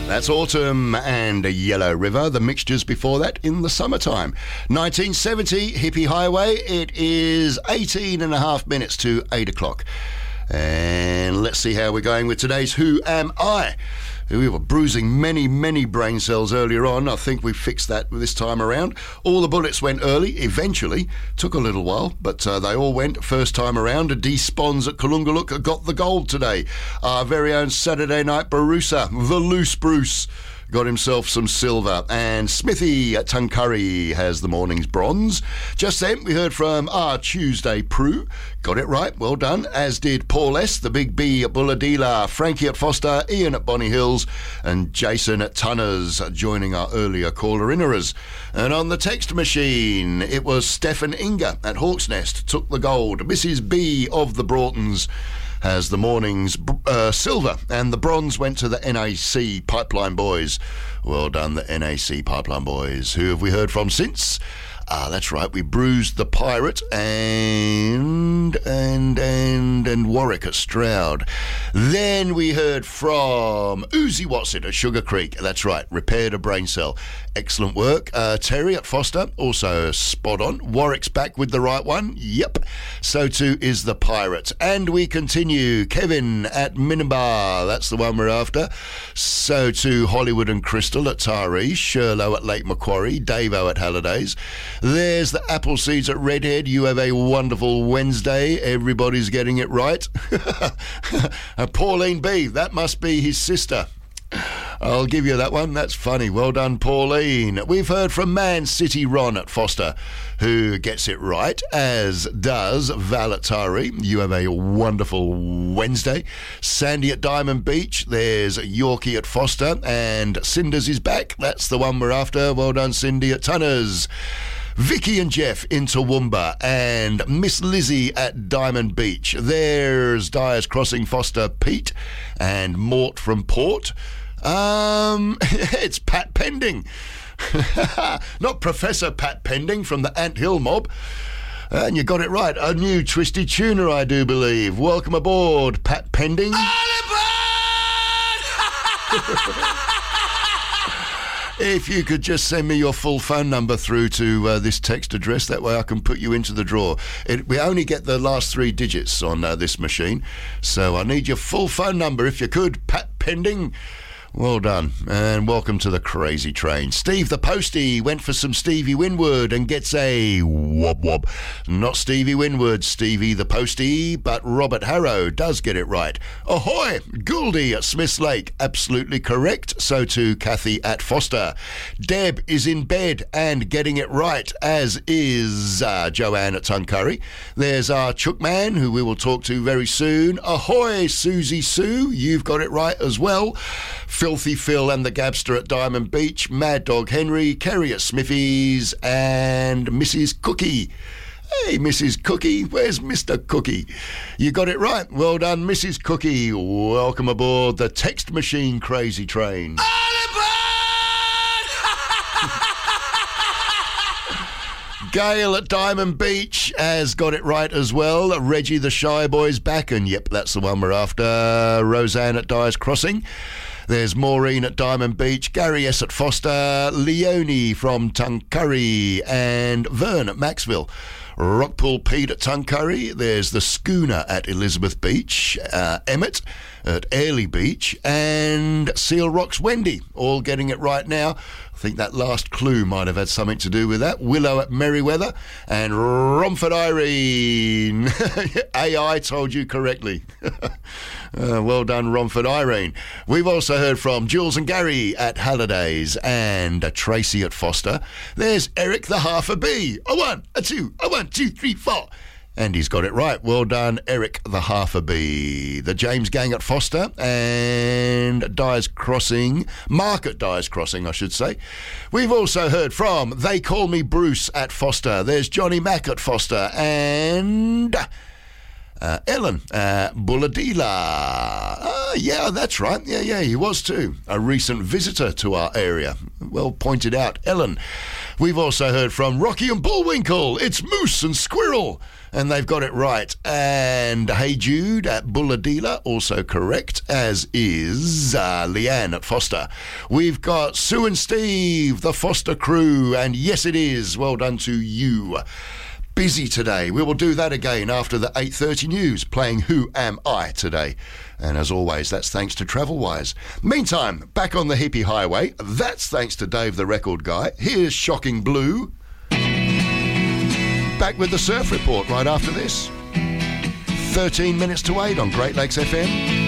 That's Autumn and Yellow River. The mixtures before that in the summertime. 1970, Hippie Highway. It is 18 and a half minutes to 8 o'clock. And let's see how we're going with today's Who Am I? We were bruising many brain cells earlier on. I think we fixed that this time around. All the bullets went early, eventually. Took a little while, but they all went first time around. D. Spons at Kalungaluk got the gold today. Our very own Saturday Night Barusa, the Loose Bruce, got himself some silver. And Smithy at Tuncurry has the morning's bronze. Just then, we heard from our Tuesday Prue. Got it right, well done. As did Paul S., the Big B at Bulladila, Frankie at Foster, Ian at Bonny Hills, and Jason at Tunners, joining our earlier caller-innerers. And on the text machine, it was Stefan Inga at Hawk's Nest, took the gold. Mrs. B of the Broughtons has the morning's silver, and the bronze went to the NAC Pipeline Boys. Well done, the NAC Pipeline Boys. Who have we heard from since? That's right, we bruised the Pirate and Warwick at Stroud. Then we heard from Uzi Watson at Sugar Creek. That's right, repaired a brain cell. Excellent work. Terry at Foster, also spot on. Warwick's back with the right one. Yep. So too is the Pirate. And we continue. Kevin at Minimbar, that's the one we're after. So too Hollywood and Crystal at Taree. Sherlow at Lake Macquarie. Davo at Hallidays. There's the apple seeds at Redhead. You have a wonderful Wednesday. Everybody's getting it right. Pauline B, that must be his sister. I'll give you that one. That's funny. Well done, Pauline. We've heard from Man City Ron at Foster, who gets it right, as does Val at Taree. You have a wonderful Wednesday. Sandy at Diamond Beach. There's Yorkie at Foster, and Cinders is back. That's the one we're after. Well done, Cindy at Tunners. Vicky and Jeff in Toowoomba, and Miss Lizzie at Diamond Beach. There's Dyers Crossing Foster Pete and Mort from Port. It's Pat Pending. Not Professor Pat Pending from the Ant Hill mob. And you got it right. A new twisty tuner, I do believe. Welcome aboard, Pat Pending. If you could just send me your full phone number through to this text address, that way I can put you into the draw. We only get the last 3 digits on this machine, so I need your full phone number if you could, Pat Pending. Well done, and welcome to the crazy train. Steve the Postie went for some Stevie Winwood and gets a wob wob. Not Stevie Winwood, Stevie the Postie, but Robert Harrow does get it right. Ahoy! Gouldy at Smiths Lake, absolutely correct. So too Kathy at Foster. Deb is in bed and getting it right, as is Joanne at Tuncurry. There's our Chookman, who we will talk to very soon. Ahoy, Susie Sue, you've got it right as well. Filthy Phil and the Gabster at Diamond Beach, Mad Dog Henry, Kerry at Smithies, and Mrs. Cookie. Hey, Mrs. Cookie, where's Mr. Cookie? You got it right. Well done, Mrs. Cookie. Welcome aboard the text machine crazy train. Gail at Diamond Beach has got it right as well. Reggie the Shy Boy's back, and yep, that's the one we're after. Roseanne at Dyers Crossing. There's Maureen at Diamond Beach, Gary S. at Foster, Leonie from Tuncurry, and Vern at Maxville. Rockpool Pete at Tuncurry. There's the Schooner at Elizabeth Beach, Emmett at Airlie Beach, and Seal Rocks Wendy, all getting it right now. I think that last clue might have had something to do with that. Willow at Merriweather, and Romford Irene. AI told you correctly. Well done, Romford Irene. We've also heard from Jules and Gary at Hallidays, and Tracy at Foster. There's Eric the Half a B. A 1, a 2, a 1, 2, 3, 4. And he's got it right. Well done, Eric the Half a B. The James Gang at Foster and Dyers Crossing, Mark at Dyers Crossing, I should say. We've also heard from They Call Me Bruce at Foster. There's Johnny Mack at Foster, and Ellen, Bulladila. Yeah, that's right. Yeah, he was too. A recent visitor to our area. Well pointed out, Ellen. We've also heard from Rocky and Bullwinkle. It's Moose and Squirrel. And they've got it right. And Hey Jude at Bulladila, also correct, as is Leanne at Foster. We've got Sue and Steve, the Foster crew, and yes it is. Well done to you. Busy today. We will do that again after the 8:30 news, playing Who Am I today. And as always, that's thanks to Travelwise. Meantime, back on the hippie highway, that's thanks to Dave the Record Guy. Here's Shocking Blue. Back with the Surf Report right after this. 13 minutes to 8 on Great Lakes FM.